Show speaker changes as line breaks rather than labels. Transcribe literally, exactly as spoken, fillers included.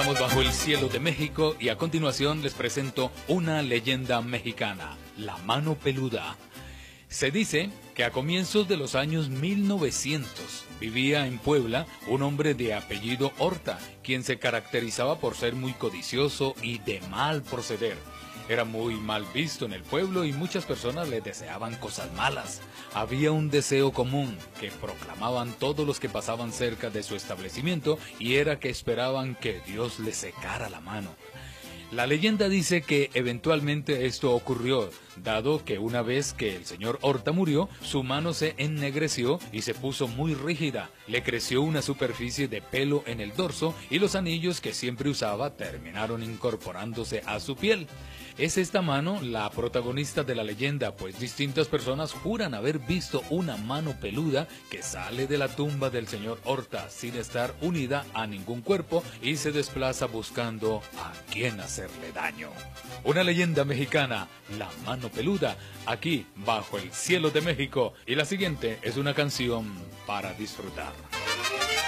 Estamos bajo el cielo de México y a continuación les presento una leyenda mexicana, la mano peluda. Se dice que a comienzos de los años mil novecientos vivía en Puebla un hombre de apellido Horta, quien se caracterizaba por ser muy codicioso y de mal proceder. Era muy mal visto en el pueblo y muchas personas le deseaban cosas malas. Había un deseo común que proclamaban todos los que pasaban cerca de su establecimiento y era que esperaban que Dios le secara la mano. La leyenda dice que eventualmente esto ocurrió, dado que una vez que el señor Horta murió, su mano se ennegreció y se puso muy rígida, le creció una superficie de pelo en el dorso y los anillos que siempre usaba terminaron incorporándose a su piel. Es esta mano la protagonista de la leyenda, pues distintas personas juran haber visto una mano peluda que sale de la tumba del señor Horta sin estar unida a ningún cuerpo y se desplaza buscando a quien hacerle daño. Una leyenda mexicana, la mano peluda, aquí bajo el cielo de México, y la siguiente es una canción para disfrutar.